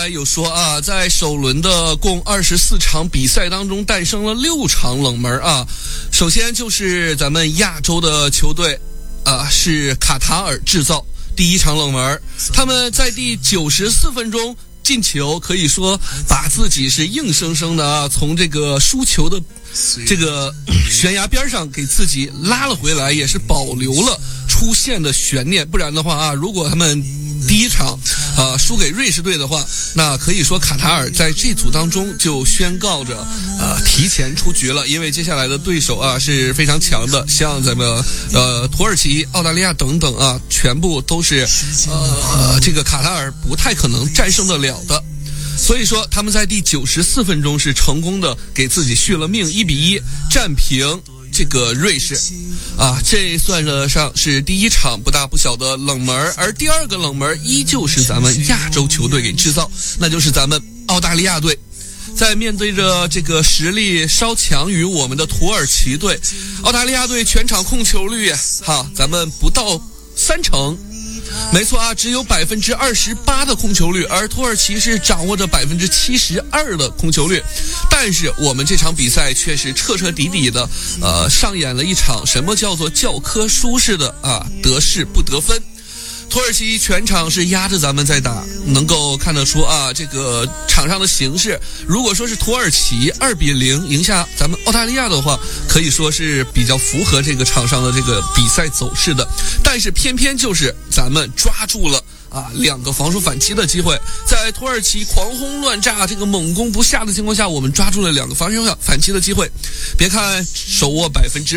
才有说啊，在首轮的共24场比赛当中诞生了6场冷门啊。首先就是咱们亚洲的球队是卡塔尔制造第一场冷门，他们在第94分钟进球，可以说把自己是硬生生的从这个输球的这个悬崖边上给自己拉了回来，也是保留了出线的悬念。不然的话如果他们第一场输给瑞士队的话，那可以说卡塔尔在这组当中就宣告着提前出局了，因为接下来的对手是非常强的，像咱们土耳其、澳大利亚等等全部都是这个卡塔尔不太可能战胜得了的。所以说他们在第94分钟是成功的给自己续了命，1-1战平这个瑞士这算得上是第一场不大不小的冷门。而第二个冷门依旧是咱们亚洲球队给制造，那就是咱们澳大利亚队。在面对着这个实力稍强于我们的土耳其队，澳大利亚队全场控球率咱们不到3成。没错只有28%的控球率，而土耳其是掌握着72%的控球率。但是我们这场比赛却是彻彻底底的上演了一场什么叫做教科书式的得势不得分。土耳其全场是压着咱们在打，能够看得出这个场上的形势，如果说是土耳其2-0赢下咱们澳大利亚的话，可以说是比较符合这个场上的这个比赛走势的。但是偏偏就是咱们抓住了2个防守反击的机会，在土耳其狂轰乱炸这个猛攻不下的情况下，我们抓住了2个防守反击的机会。别看手握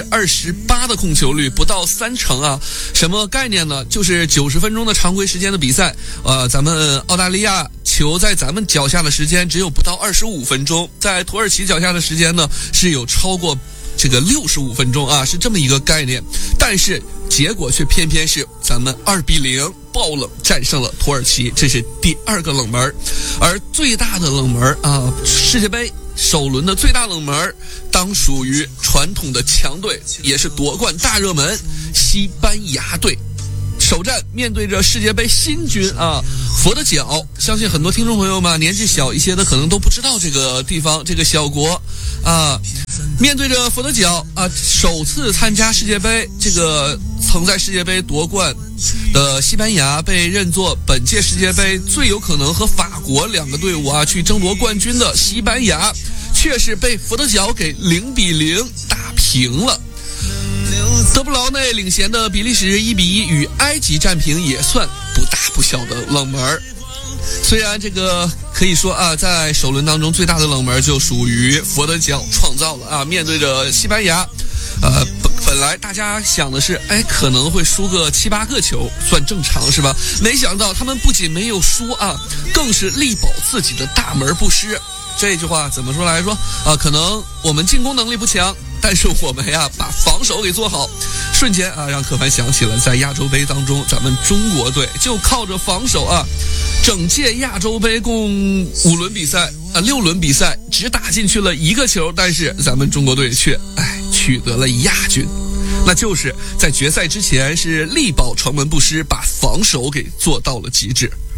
28%的控球率，不到3成什么概念呢？就是90分钟的常规时间的比赛，咱们澳大利亚球在咱们脚下的时间只有不到25分钟，在土耳其脚下的时间呢是有超过这个65分钟是这么一个概念。但是结果却偏偏是咱们2-0爆冷战胜了土耳其，这是第二个冷门。而最大的冷门世界杯首轮的最大冷门当属于传统的强队，也是夺冠大热门西班牙队。首战面对着世界杯新军佛得角，相信很多听众朋友们年纪小一些的可能都不知道这个地方，这个小国面对着佛得角首次参加世界杯，这个曾在世界杯夺冠的西班牙被认作本届世界杯最有可能和法国2个队伍去争夺冠军的西班牙，却是被佛得角给0-0打平了。德布劳内领衔的比利时1-1与埃及战平，也算不大不小的冷门。虽然这个可以说在首轮当中最大的冷门就属于佛得角创造了面对着西班牙本来大家想的是可能会输个7-8个球算正常是吧？没想到他们不仅没有输更是力保自己的大门不失。这句话怎么说来说可能我们进攻能力不强，但是我们把防守给做好，瞬间让可凡想起了在亚洲杯当中咱们中国队就靠着防守整届亚洲杯共6轮比赛只打进去了1个球，但是咱们中国队却取得了亚军。那就是在决赛之前是力保城门不失，把防守给做到了极致。